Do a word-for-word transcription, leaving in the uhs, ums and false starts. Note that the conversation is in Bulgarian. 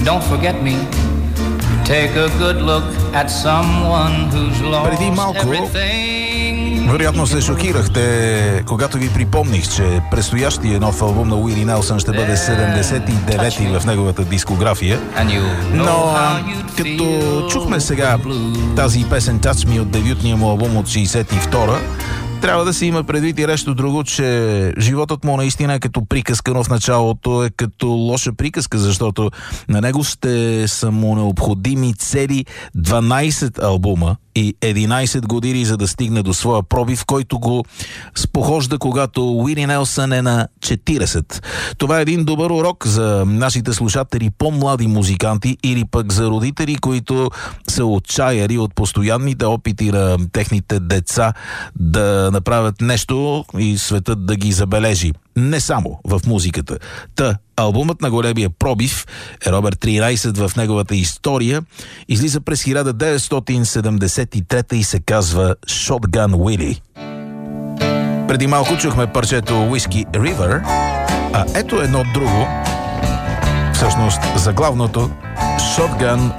don't forget me. Take a good look at someone who's lost Преди малко, everything. вероятно се шокирахте, когато ви припомних, че предстоящия нов албум на Уили Нелсън ще бъде седемдесет и девети в неговата дискография. Но като чухме сега тази песен Touch Me от дебютния му албум от шейсет и втора, трябва да се има предвид и нещо друго, че животът му наистина е като приказка, но в началото е като лоша приказка, защото на него ще са му необходими цели дванайсет албума и единайсет години, за да стигне до своя пробив, който го спохожда, когато Уили Нелсън е на четирийсет. Това е един добър урок за нашите слушатели, по-млади музиканти или пък за родители, които са отчаяли от постоянните опити на техните деца да направят нещо и светът да ги забележи. Не само в музиката. Та, албумът на големия пробив е номер тринайсет в неговата история. Излиза през хиляда деветстотин седемдесет и трета и се казва Shotgun Willie. Преди малко чухме парчето Whiskey River, а ето едно друго, всъщност заглавното Shotgun